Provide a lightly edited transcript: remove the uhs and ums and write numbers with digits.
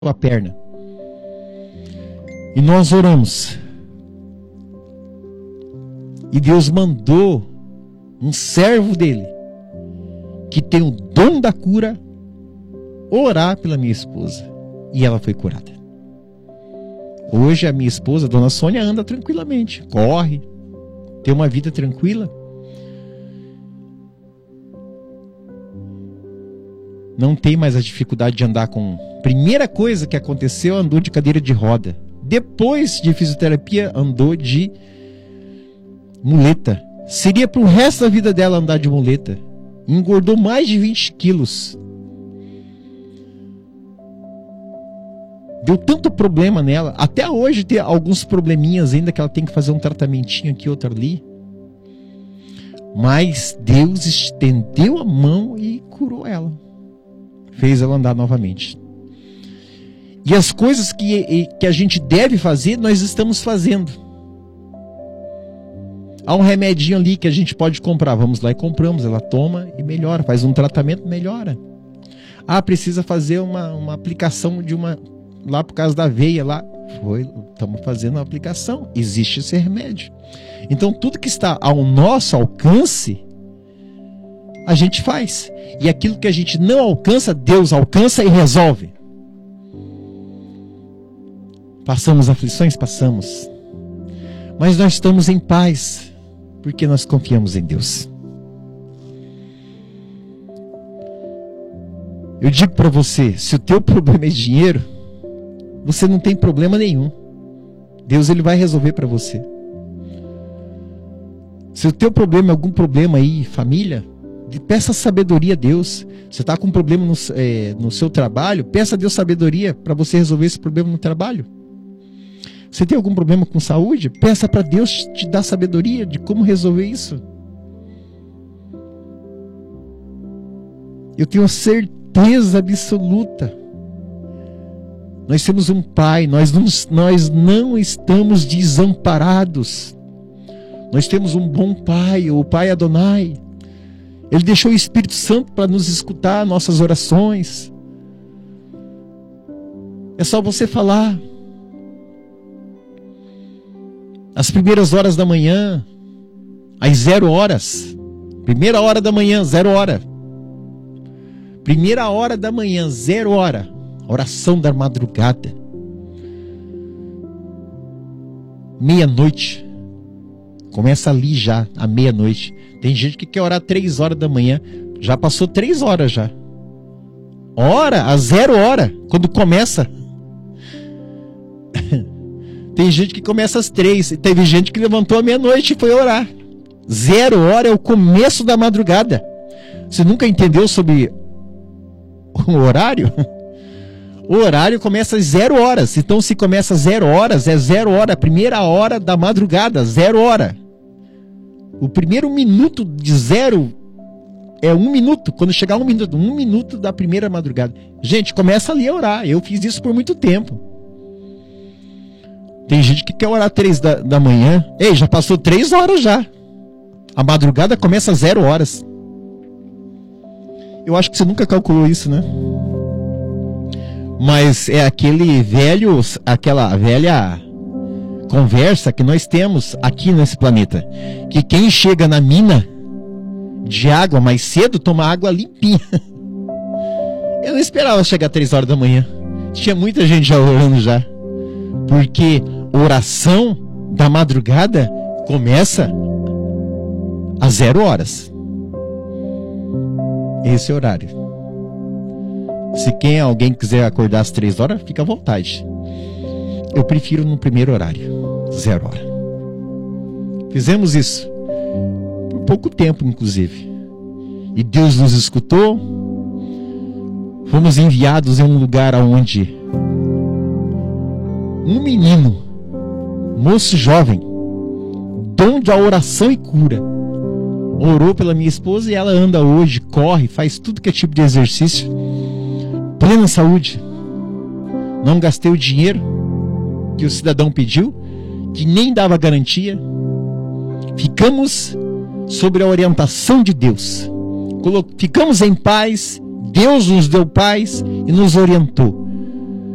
a perna. E nós oramos. E Deus mandou um servo dele, que tem o dom da cura, orar pela minha esposa. E ela foi curada. Hoje a minha esposa, Dona Sônia, anda tranquilamente. Corre. Tem uma vida tranquila. Não tem mais a dificuldade de andar com... Primeira coisa que aconteceu, andou de cadeira de roda. Depois de fisioterapia, andou de muleta. Seria para o resto da vida dela andar de muleta. Engordou mais de 20 quilos. Deu tanto problema nela. Até hoje tem alguns probleminhas ainda que ela tem que fazer um tratamentinho aqui, outro ali. Mas Deus estendeu a mão e curou ela. Fez ela andar novamente. E as coisas que a gente deve fazer, nós estamos fazendo. Há um remedinho ali que a gente pode comprar. Vamos lá e compramos. Ela toma e melhora. Faz um tratamento, melhora. Ah, precisa fazer uma aplicação de uma... Lá por causa da veia, lá. Estamos fazendo a aplicação. Existe esse remédio. Então, tudo que está ao nosso alcance, a gente faz. E aquilo que a gente não alcança, Deus alcança e resolve. Passamos aflições? Passamos. Mas nós estamos em paz, porque nós confiamos em Deus. Eu digo para você, se o teu problema é dinheiro, você não tem problema nenhum. Deus, ele vai resolver para você. Se o teu problema é algum problema aí, família, peça sabedoria a Deus. Você está com um problema no seu trabalho, peça a Deus sabedoria para você resolver esse problema no trabalho. Você tem algum problema com saúde? Peça para Deus te dar sabedoria de como resolver isso. Eu tenho certeza absoluta. Nós temos um Pai, nós não estamos desamparados. Nós temos um bom Pai, o Pai Adonai. Ele deixou o Espírito Santo para nos escutar nossas orações. É só você falar. As primeiras horas da manhã, às 0 horas. Primeira hora da manhã, 0 hora. Primeira hora da manhã, 0 hora. Oração da madrugada. Meia-noite. Começa ali já, à meia-noite. Tem gente que quer orar 3 horas da manhã. Já passou 3 horas já. Ora, a 0 hora, quando começa. Tem gente que começa às 3. Teve gente que levantou à meia-noite e foi orar. 0 hora é o começo da madrugada. Você nunca entendeu sobre o horário? O horário começa às 0 horas. Então, se começa às 0 horas, é 0 hora, a primeira hora da madrugada, 0 hora. O primeiro minuto de 0 é 1 minuto. Quando chegar 1 minuto, 1 minuto da primeira madrugada. Gente, começa ali a orar. Eu fiz isso por muito tempo. Tem gente que quer orar 3 da manhã. Ei, já passou 3 horas já. A madrugada começa às 0 horas. Eu acho que você nunca calculou isso, né? Mas é aquela velha conversa que nós temos aqui nesse planeta. Que quem chega na mina de água mais cedo toma água limpinha. Eu não esperava chegar 3 horas da manhã. Tinha muita gente já orando já. Porque oração da madrugada começa às 0 horas. Esse é o horário. Se alguém quiser acordar às 3 horas, fica à vontade. Eu prefiro no primeiro horário, 0 hora. Fizemos isso por pouco tempo, inclusive. E Deus nos escutou. Fomos enviados em um lugar onde um menino, moço jovem, dom da oração e cura, orou pela minha esposa e ela anda hoje, corre, faz tudo que é tipo de exercício, plena saúde. Não gastei o dinheiro que o cidadão pediu, que nem dava garantia. Ficamos sobre a orientação de Deus. Ficamos em paz, Deus nos deu paz e nos orientou.